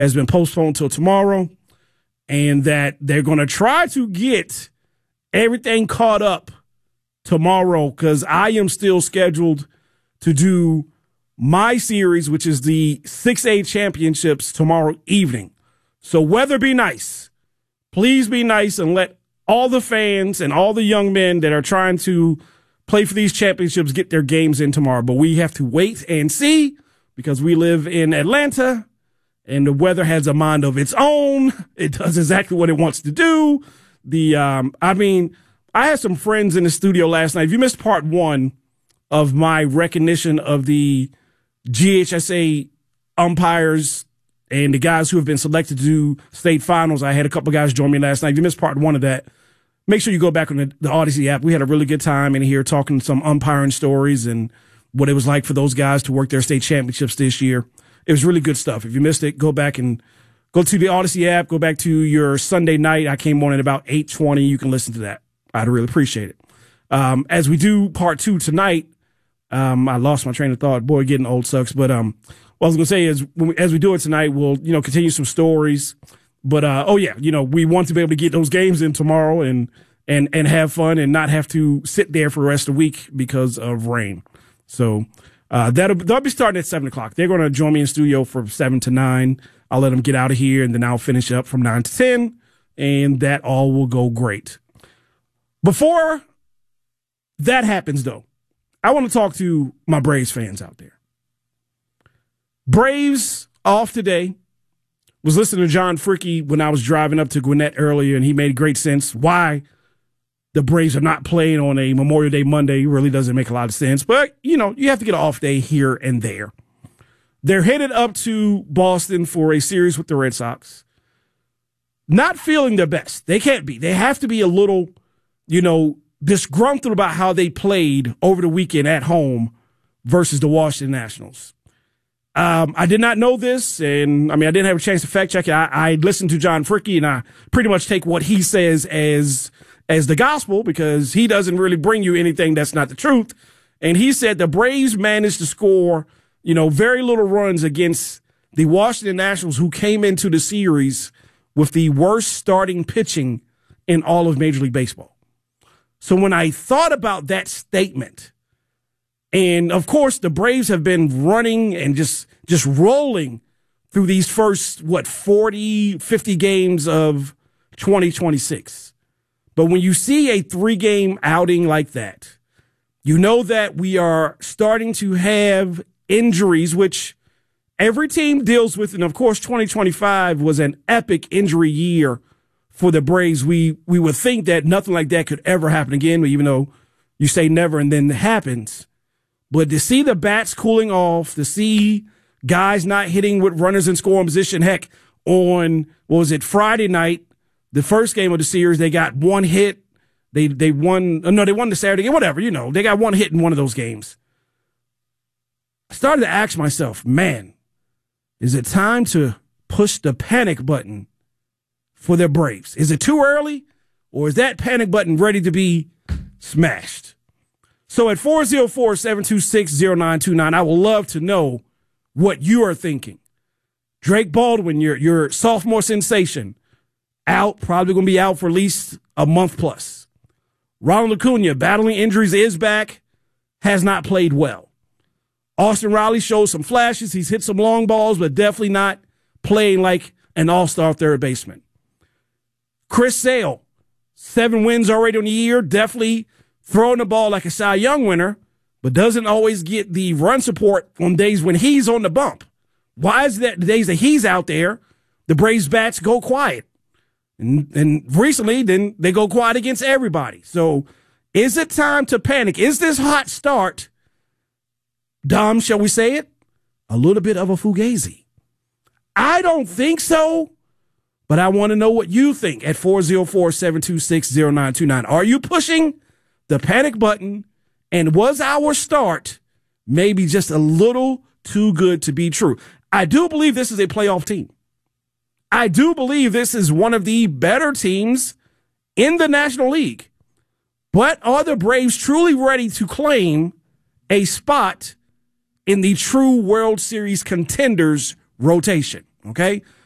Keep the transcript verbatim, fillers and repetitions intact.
has been postponed till tomorrow, and that they're going to try to get everything caught up tomorrow, because I am still scheduled to do my series, which is the six A championships, tomorrow evening. So weather be nice. Please be nice and let all the fans and all the young men that are trying to play for these championships get their games in tomorrow. But we have to wait and see, because we live in Atlanta and the weather has a mind of its own. It does exactly what it wants to do. The, um, I mean, I had some friends in the studio last night. If you missed part one of my recognition of the G H S A umpires and the guys who have been selected to do state finals, I had a couple guys join me last night. If you missed part one of that, make sure you go back on the, the Odyssey app. We had a really good time in here talking some umpiring stories and what it was like for those guys to work their state championships this year. It was really good stuff. If you missed it, go back and go to the Odyssey app, go back to your Sunday night. I came on at about eight twenty. You can listen to that. I'd really appreciate it. Um, as we do part two tonight, um, I lost my train of thought. Boy, getting old sucks. But um, what I was going to say is, when we, as we do it tonight, we'll, you know, continue some stories. But, uh, oh, yeah, you know, we want to be able to get those games in tomorrow and, and, and have fun and not have to sit there for the rest of the week because of rain. So uh, that'll, they'll be starting at seven o'clock. They're going to join me in studio from seven to nine. I'll let them get out of here, and then I'll finish up from nine to ten, and that all will go great. Before that happens, though, I want to talk to my Braves fans out there. Braves off today. Was listening to John Fricke when I was driving up to Gwinnett earlier, and he made great sense why the Braves are not playing on a Memorial Day Monday. It really doesn't make a lot of sense. But, you know, you have to get an off day here and there. They're headed up to Boston for a series with the Red Sox. Not feeling their best. They can't be. They have to be a little, you know, disgruntled about how they played over the weekend at home versus the Washington Nationals. Um, I did not know this, and I mean, I didn't have a chance to fact check it. I, I listened to John Fricke, and I pretty much take what he says as as the gospel, because he doesn't really bring you anything that's not the truth. And he said the Braves managed to score, you know, very little runs against the Washington Nationals, who came into the series with the worst starting pitching in all of Major League Baseball. So when I thought about that statement, and of course the Braves have been running and just, just rolling through these first, what, forty, fifty games of twenty twenty-six. But when you see a three-game outing like that, you know that we are starting to have injuries, which every team deals with. And, of course, twenty twenty-five was an epic injury year for the Braves. We we would think that nothing like that could ever happen again, even though you say never and then it happens. But to see the bats cooling off, to see guys not hitting with runners in scoring position, heck, on, what was it, Friday night, the first game of the series, they got one hit. They they won, no, they won the Saturday game, whatever, you know. They got one hit in one of those games. I started to ask myself, man, is it time to push the panic button for the Braves? Is it too early, or is that panic button ready to be smashed? So at four oh four, seven two six, oh nine two nine, I would love to know what you are thinking. Drake Baldwin, your, your sophomore sensation, out, probably going to be out for at least a month plus. Ronald Acuna, battling injuries, is back, has not played well. Austin Riley shows some flashes. He's hit some long balls, but definitely not playing like an all-star third baseman. Chris Sale, seven wins already on the year, definitely throwing the ball like a Cy Young winner, but doesn't always get the run support on days when he's on the bump. Why is that the days that he's out there, the Braves bats go quiet? And, and recently, then they go quiet against everybody. So is it time to panic? Is this hot start, Dom, shall we say it, a little bit of a fugazi? I don't think so, but I want to know what you think at four oh four, seven two six, oh nine two nine. Are you pushing the panic button, and was our start maybe just a little too good to be true? I do believe this is a playoff team. I do believe this is one of the better teams in the National League. But are the Braves truly ready to claim a spot in the true World Series contenders rotation? Okay?